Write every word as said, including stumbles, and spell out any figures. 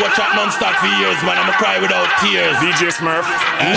chat non-stop for years, man. I'ma cry without tears. D J Smurf.